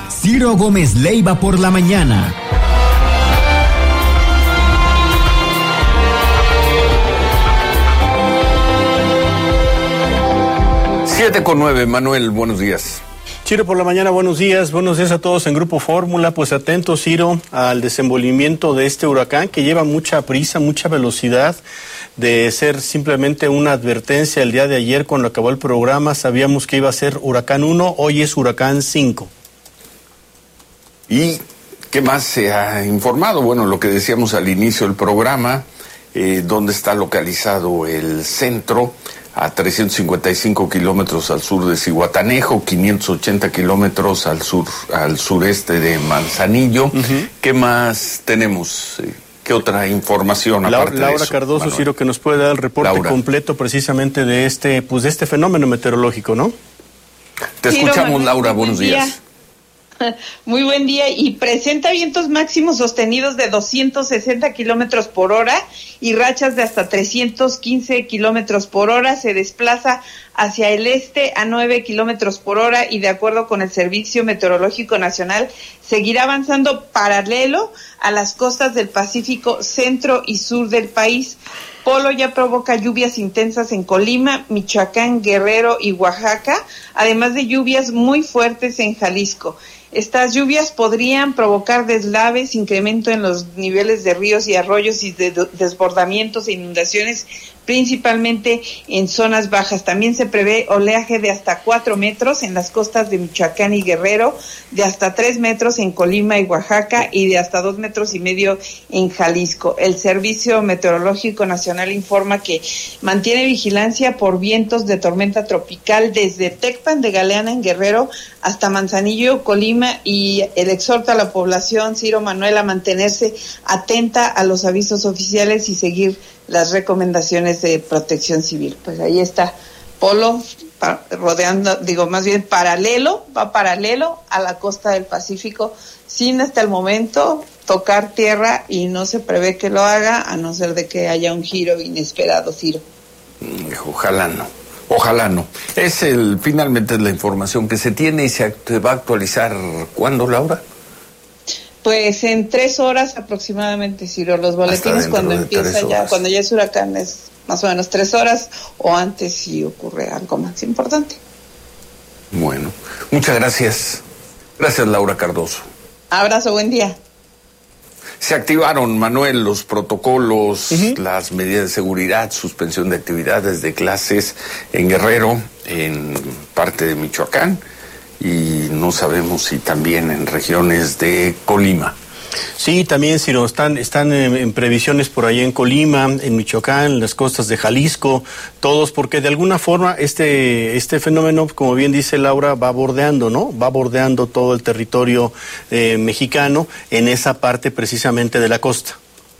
Ciro Gómez Leiva por la mañana. Siete con 9, Manuel, buenos días. Ciro por la mañana, buenos días a todos en Grupo Fórmula. Pues atentos, Ciro, al desenvolvimiento de este huracán que lleva mucha prisa, mucha velocidad. De ser simplemente una advertencia el día de ayer cuando acabó el programa, sabíamos que iba a ser huracán 1, hoy es huracán 5. ¿Y qué más se ha informado? Bueno, lo que decíamos al inicio del programa, dónde está localizado el centro, a 355 kilómetros al sur de Zihuatanejo, 580 kilómetros al sureste de Manzanillo. Uh-huh. ¿Qué más tenemos? ¿Qué otra información aparte de eso? Laura Cardoso, Manuel. Ciro, que nos puede dar el reporte completo precisamente de este fenómeno meteorológico, ¿no? Te escuchamos, Laura, buenos días. Muy buen día, y presenta vientos máximos sostenidos de 260 kilómetros por hora y rachas de hasta 315 kilómetros por hora. Se desplaza hacia el este a 9 kilómetros por hora y, de acuerdo con el Servicio Meteorológico Nacional, seguirá avanzando paralelo a las costas del Pacífico centro y sur del país. Polo ya provoca lluvias intensas en Colima, Michoacán, Guerrero y Oaxaca, además de lluvias muy fuertes en Jalisco. Estas lluvias podrían provocar deslaves, incremento en los niveles de ríos y arroyos y desbordamientos e inundaciones, principalmente en zonas bajas. También se prevé oleaje de hasta 4 metros en las costas de Michoacán y Guerrero, de hasta 3 metros en Colima y Oaxaca y de hasta 2,5 metros en Jalisco. El Servicio Meteorológico Nacional informa que mantiene vigilancia por vientos de tormenta tropical desde Tecpan de Galeana en Guerrero hasta Manzanillo, Colima, y él exhorta a la población, Ciro, Manuel, a mantenerse atenta a los avisos oficiales y seguir las recomendaciones de Protección Civil. Pues ahí está Polo va paralelo a la costa del Pacífico, sin hasta el momento tocar tierra, y no se prevé que lo haga, a no ser de que haya un giro inesperado, Ciro. Ojalá no. Finalmente es la información que se tiene y se va a actualizar. ¿Cuándo, Laura? Pues en 3 horas aproximadamente, Ciro. Los boletines cuando empieza cuando ya es huracán, es más o menos 3 horas o antes si ocurre algo más importante. Bueno, muchas gracias. Gracias, Laura Cardoso. Abrazo, buen día. Se activaron, Manuel, los protocolos, las medidas de seguridad, suspensión de actividades de clases en Guerrero, en parte de Michoacán, y no sabemos si también en regiones de Colima. Sí, también, Ciro, están en previsiones por ahí en Colima, en Michoacán, en las costas de Jalisco, todos, porque de alguna forma este fenómeno, como bien dice Laura, va bordeando, ¿no? Va bordeando todo el territorio mexicano en esa parte precisamente de la costa.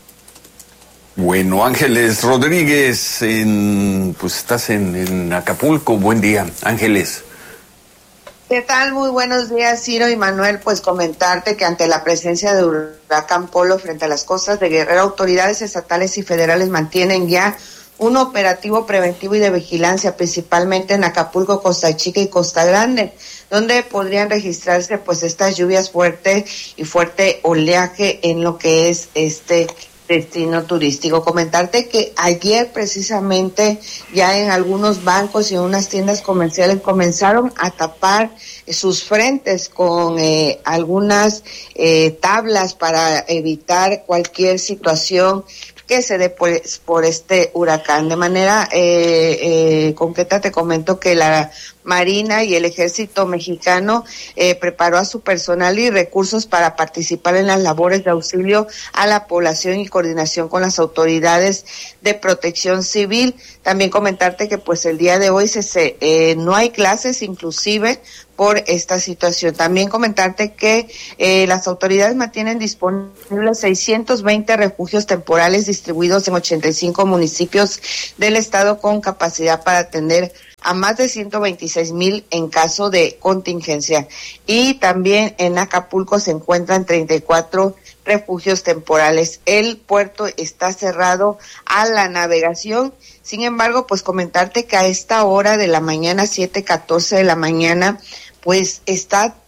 Bueno, Ángeles Rodríguez, pues estás en Acapulco. Buen día, Ángeles. ¿Qué tal? Muy buenos días, Ciro y Manuel. Pues comentarte que ante la presencia de huracán Polo frente a las costas de Guerrero, autoridades estatales y federales mantienen ya un operativo preventivo y de vigilancia, principalmente en Acapulco, Costa Chica y Costa Grande, donde podrían registrarse pues estas lluvias fuertes y fuerte oleaje en lo que es este destino turístico. Comentarte que ayer precisamente ya en algunos bancos y en unas tiendas comerciales comenzaron a tapar sus frentes con algunas tablas para evitar cualquier situación que se dé por este huracán. De manera concreta te comento que la Marina y el Ejército Mexicano preparó a su personal y recursos para participar en las labores de auxilio a la población y coordinación con las autoridades de Protección Civil. También comentarte que pues el día de hoy no hay clases inclusive por esta situación. También comentarte que las autoridades mantienen disponibles 620 refugios temporales distribuidos en 85 municipios del estado con capacidad para atender a más de 126,000 en caso de contingencia. Y también en Acapulco se encuentran 34 refugios temporales. El puerto está cerrado a la navegación. Sin embargo, pues comentarte que a esta hora de la mañana, 7:14 de la mañana, pues está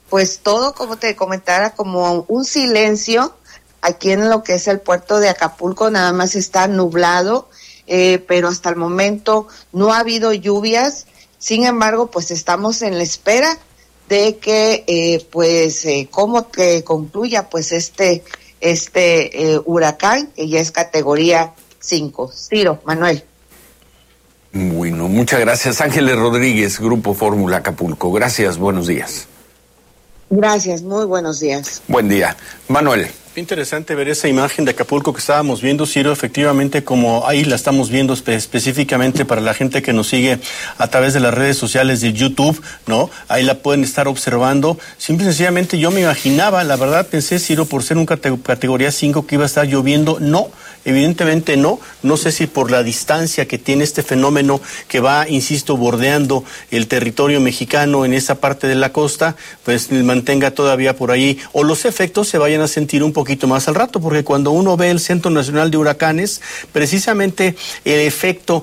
pues todo, como te comentara, como un silencio. Aquí en lo que es el puerto de Acapulco nada más está nublado, pero hasta el momento no ha habido lluvias. Sin embargo, pues estamos en la espera de que, cómo que concluya pues este huracán, que ya es categoría 5. Ciro, Manuel. Bueno, muchas gracias. Ángeles Rodríguez, Grupo Fórmula Acapulco. Gracias, buenos días. Gracias, muy buenos días. Buen día. Manuel. Interesante ver esa imagen de Acapulco que estábamos viendo, Ciro, efectivamente, como ahí la estamos viendo específicamente para la gente que nos sigue a través de las redes sociales de YouTube, ¿no? Ahí la pueden estar observando. Simple y sencillamente yo me imaginaba, la verdad pensé, Ciro, por ser un categoría 5 que iba a estar lloviendo. No, evidentemente no. No sé si por la distancia que tiene este fenómeno que va, insisto, bordeando el territorio mexicano en esa parte de la costa, pues mantenga todavía por ahí, o los efectos se vayan a sentir un poquito más al rato, porque cuando uno ve el Centro Nacional de Huracanes, precisamente el efecto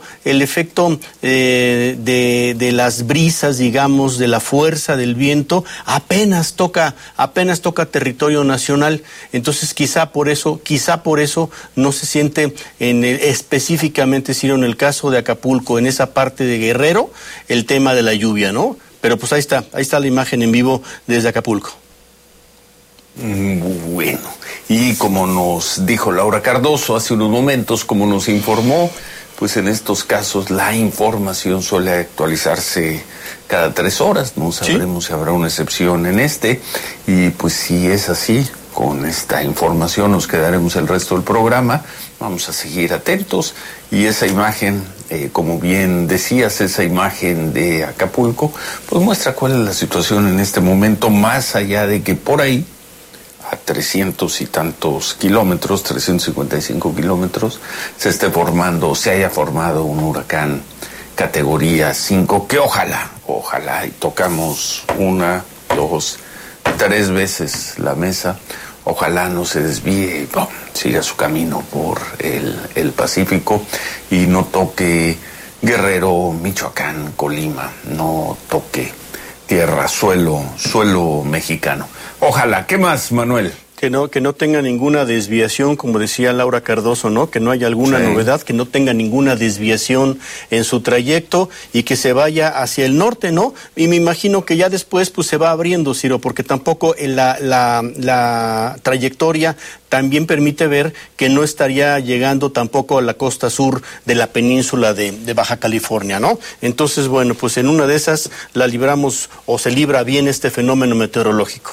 de las brisas, digamos, de la fuerza del viento, apenas toca territorio nacional. Entonces quizá por eso no se siente específicamente, Ciro, en el caso de Acapulco, en esa parte de Guerrero, el tema de la lluvia, ¿no? Pero pues ahí está la imagen en vivo desde Acapulco. Bueno, y como nos dijo Laura Cardoso hace unos momentos, como nos informó, pues en estos casos la información suele actualizarse cada 3 horas, no sabremos si habrá una excepción en y pues si es así, con esta información nos quedaremos el resto del programa, vamos a seguir atentos, y esa imagen, como bien decías, esa imagen de Acapulco, pues muestra cuál es la situación en este momento, más allá de que por ahí, a 300 y tantos kilómetros, 355 kilómetros, se haya formado un huracán categoría 5, que ojalá, y tocamos 1, 2, 3 veces la mesa, ojalá no se desvíe, siga su camino por el Pacífico y no toque Guerrero, Michoacán, Colima, no toque tierra, suelo mexicano. Ojalá. ¿Qué más, Manuel? Que no tenga ninguna desviación, como decía Laura Cardoso, ¿no? Que no haya alguna novedad, que no tenga ninguna desviación en su trayecto y que se vaya hacia el norte, ¿no? Y me imagino que ya después pues se va abriendo, Ciro, porque tampoco la trayectoria también permite ver que no estaría llegando tampoco a la costa sur de la península de Baja California, ¿no? Entonces, bueno, pues en una de esas la libramos o se libra bien este fenómeno meteorológico.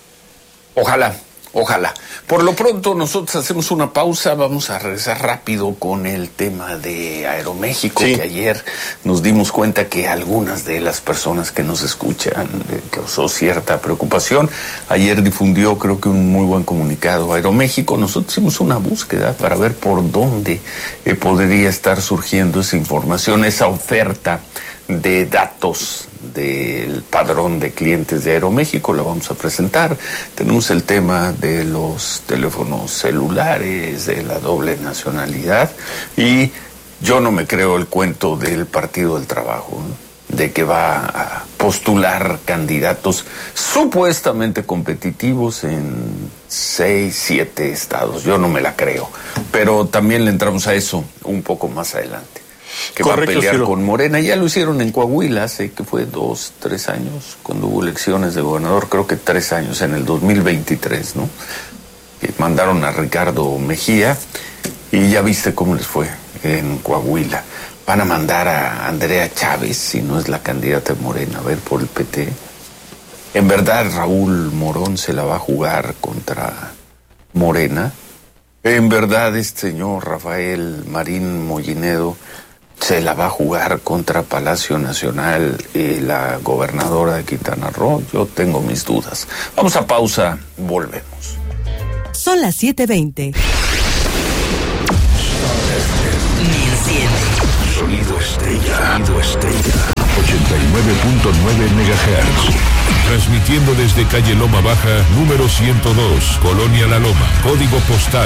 Ojalá. Por lo pronto nosotros hacemos una pausa, vamos a regresar rápido con el tema de Aeroméxico, que ayer nos dimos cuenta que algunas de las personas que nos escuchan causó cierta preocupación. Ayer difundió, creo que un muy buen comunicado Aeroméxico. Nosotros hicimos una búsqueda para ver por dónde podría estar surgiendo esa información, esa oferta de datos del padrón de clientes de Aeroméxico. La vamos a presentar. Tenemos el tema de los teléfonos celulares, de la doble nacionalidad, y yo no me creo el cuento del Partido del Trabajo, ¿no? De que va a postular candidatos supuestamente competitivos en 6, 7 estados. Yo no me la creo, pero también le entramos a eso un poco más adelante. Que correcto, va a pelear con Morena. Ya lo hicieron en Coahuila hace que fue 2, 3 años, cuando hubo elecciones de gobernador, creo que 3 años, en el 2023, ¿no? Que mandaron a Ricardo Mejía y ya viste cómo les fue en Coahuila. Van a mandar a Andrea Chávez, si no es la candidata de Morena, a ver por el PT. En verdad Raúl Morón se la va a jugar contra Morena. En verdad este señor Rafael Marín Mollinedo se la va a jugar contra Palacio Nacional y la gobernadora de Quintana Roo. Yo tengo mis dudas. Vamos a pausa, volvemos. Son las 7:20. Sonido Estrella. 89.9 MHz. Transmitiendo desde calle Loma Baja, número 102, Colonia La Loma, código postal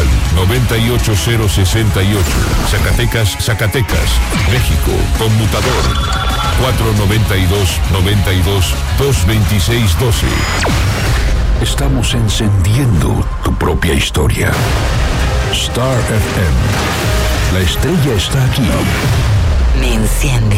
98068, Zacatecas, México, conmutador 492-92-226-12. Estamos encendiendo tu propia historia. Star FM. La estrella está aquí. Me enciende.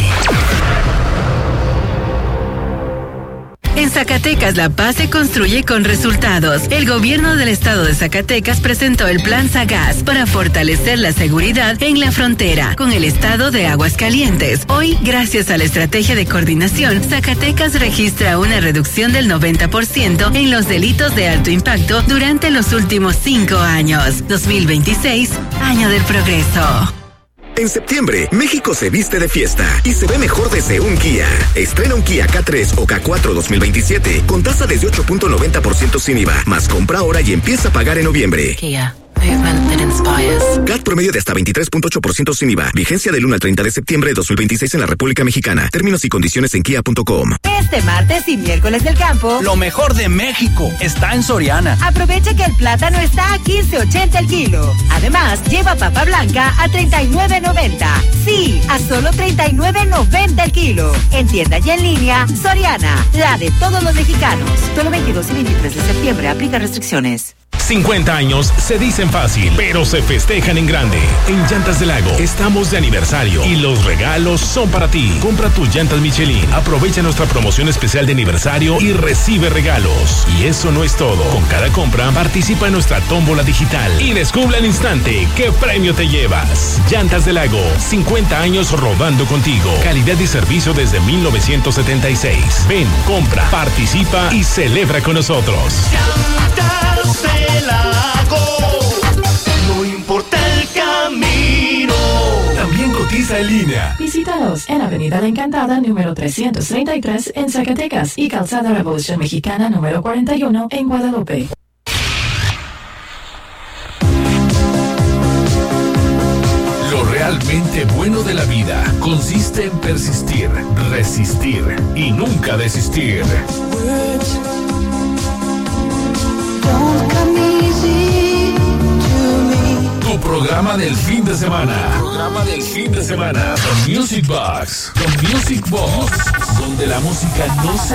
En Zacatecas, la paz se construye con resultados. El gobierno del estado de Zacatecas presentó el Plan Zagas para fortalecer la seguridad en la frontera con el estado de Aguascalientes. Hoy, gracias a la estrategia de coordinación, Zacatecas registra una reducción del 90% en los delitos de alto impacto durante los últimos 5 años. 2026, año del progreso. En septiembre, México se viste de fiesta y se ve mejor desde un Kia. Estrena un Kia K3 o K4 2027 con tasa desde 8.90% sin IVA, más compra ahora y empieza a pagar en noviembre. Kia. Movement that inspires. CAT promedio de hasta 23.8% sin IVA. Vigencia del 1 al 30 de septiembre de 2026 en la República Mexicana. Términos y condiciones en kia.com. Este martes y miércoles del campo, lo mejor de México está en Soriana. Aprovecha que el plátano está a 15.80 el kilo. Además, lleva papa blanca a 39.90. Sí, a solo 39.90 el kilo. En tienda y en línea, Soriana, la de todos los mexicanos. Solo 22 y 23 de septiembre. Aplica restricciones. 50 años se dicen fácil, pero se festejan en grande. En Llantas del Lago estamos de aniversario y los regalos son para ti. Compra tus llantas Michelin, aprovecha nuestra promoción especial de aniversario y recibe regalos. Y eso no es todo. Con cada compra participa en nuestra tómbola digital y descubre al instante qué premio te llevas. Llantas del Lago, 50 años rodando contigo. Calidad y servicio desde 1976. Ven, compra, participa y celebra con nosotros. Llantas del Lago, no importa el camino. También cotiza en línea. Visítanos en Avenida La Encantada, número 333 en Zacatecas y Calzada Revolución Mexicana, número 41 en Guadalupe. Lo realmente bueno de la vida consiste en persistir, resistir y nunca desistir. Tu programa del fin de semana. The Music Box. The Music Box. Donde la música no se